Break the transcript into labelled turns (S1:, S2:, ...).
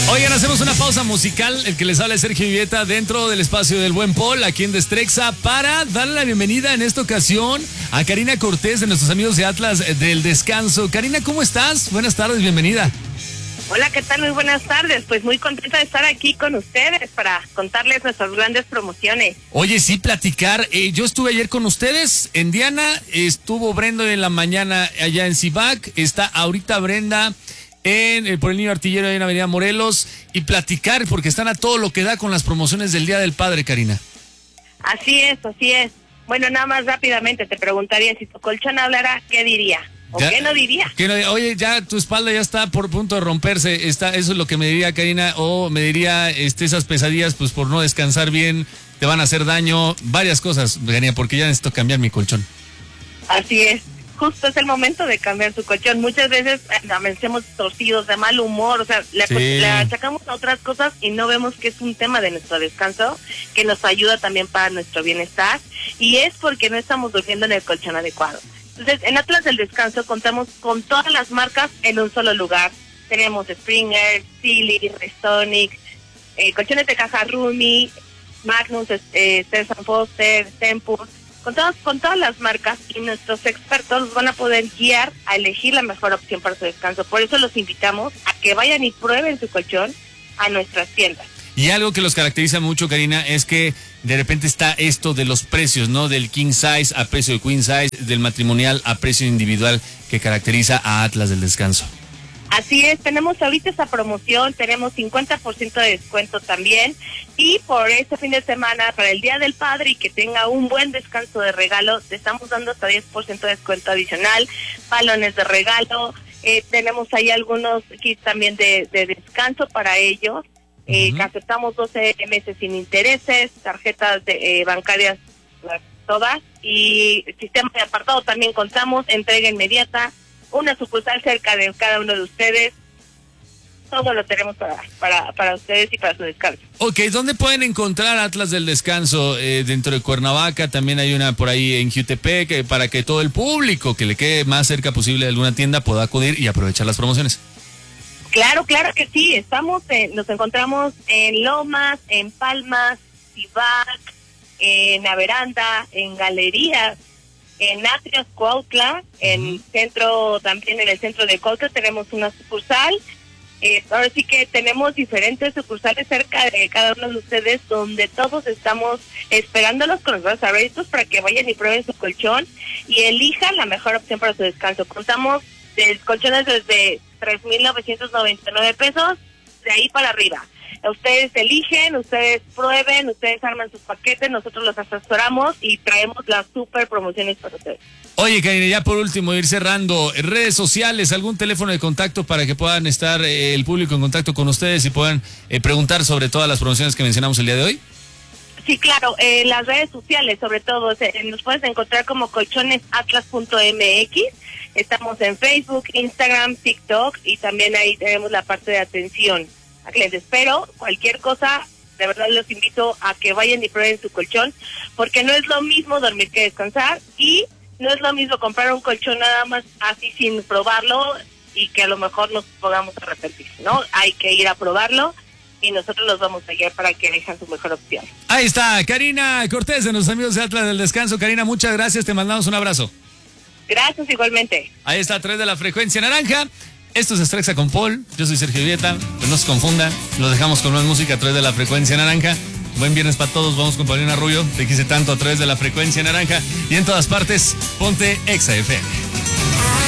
S1: Oigan, hacemos una pausa musical. El que les habla es Sergio Vivieta dentro del espacio del Buen Paul, aquí en Destrexa, para darle la bienvenida en esta ocasión a Karina Cortés, de nuestros amigos de Atlas del Descanso. Karina, ¿cómo estás? Buenas tardes, bienvenida.
S2: Hola, ¿qué tal? Muy buenas tardes. Pues muy contenta de estar aquí con ustedes para contarles nuestras grandes promociones.
S1: Oye, sí, platicar. Yo estuve ayer con ustedes en Diana, estuvo Brenda en la mañana allá en Cibac, está ahorita Brenda por el Niño Artillero en Avenida Morelos, y platicar porque están a todo lo que da con las promociones del Día del Padre, Karina.
S2: Así es, así es. Bueno, nada más rápidamente te preguntaría, si tu colchón hablara, ¿qué diría? ¿O ya, qué no diría?
S1: Oye, ya tu espalda ya está por punto de romperse. Eso es lo que me diría Karina, o me diría esas pesadillas, pues por no descansar bien, te van a hacer daño, varias cosas, Karina, porque ya necesito cambiar mi colchón.
S2: Así es. Justo es el momento de cambiar su colchón. Muchas veces amanecemos torcidos, de mal humor, o sea, le achacamos a otras cosas y no vemos que es un tema de nuestro descanso, que nos ayuda también para nuestro bienestar, y es porque no estamos durmiendo en el colchón adecuado. Entonces, en Atlas del Descanso contamos con todas las marcas en un solo lugar. Tenemos Springer, Sealy, Restonic, colchones de caja Rumi, Magnus, Stearns & Foster, Tempur. Contamos con todas las marcas y nuestros expertos los van a poder guiar a elegir la mejor opción para su descanso. Por eso los invitamos a que vayan y prueben su colchón a nuestras tiendas.
S1: Y algo que los caracteriza mucho, Karina, es que de repente está esto de los precios, ¿no? Del king size a precio de queen size, del matrimonial a precio individual, que caracteriza a Atlas del Descanso.
S2: Así es, tenemos ahorita esa promoción, tenemos 50% de descuento también, y por este fin de semana, para el Día del Padre y que tenga un buen descanso de regalo, te estamos dando hasta 10% de descuento adicional, balones de regalo, tenemos ahí algunos kits también de descanso para ellos, que aceptamos 12 meses sin intereses, tarjetas bancarias todas, y sistema de apartado también contamos, entrega inmediata, una sucursal cerca de cada uno de ustedes. Todo lo tenemos para ustedes y para su descanso.
S1: Ok, ¿dónde pueden encontrar Atlas del Descanso? Dentro de Cuernavaca, también hay una por ahí en Jutepec, para que todo el público que le quede más cerca posible de alguna tienda pueda acudir y aprovechar las promociones.
S2: Claro que sí. Nos encontramos en Lomas, en Palmas, Cibac, en La Veranda, en Galerías, en Atrios, Cuautla, en centro, también en el centro de Cuautla tenemos una sucursal. Ahora sí que tenemos diferentes sucursales cerca de cada uno de ustedes, donde todos estamos esperándolos con los brazos abiertos para que vayan y prueben su colchón y elijan la mejor opción para su descanso. Contamos de colchones desde 3,999 pesos, de ahí para arriba. Ustedes eligen, ustedes prueben, ustedes arman sus paquetes, nosotros los asesoramos y traemos las super promociones para ustedes.
S1: Oye, Karina, ya por último, ir cerrando, redes sociales, algún teléfono de contacto para que puedan estar el público en contacto con ustedes y puedan preguntar sobre todas las promociones que mencionamos el día de hoy.
S2: Sí, claro, las redes sociales, sobre todo, nos puedes encontrar como colchonesatlas.mx. Estamos en Facebook, Instagram, TikTok, y también ahí tenemos la parte de atención a clientes. Pero cualquier cosa, de verdad los invito a que vayan y prueben su colchón, porque no es lo mismo dormir que descansar, y no es lo mismo comprar un colchón nada más así sin probarlo y que a lo mejor nos podamos arrepentir, ¿no? Hay que ir a probarlo y nosotros los vamos a guiar para que elijan su mejor opción.
S1: Ahí está, Karina Cortés, de nuestros amigos de Atlas del Descanso. Karina, muchas gracias, te mandamos un abrazo.
S2: Gracias, igualmente.
S1: Ahí está, a través de la frecuencia naranja. Esto es Destrexa con Paul, yo soy Sergio Vivieta, pues no se confunda, los dejamos con más música a través de la frecuencia naranja. Buen viernes para todos, vamos con Paulina Rubio, te quise tanto a través de la frecuencia naranja, y en todas partes, ponte Exa FM.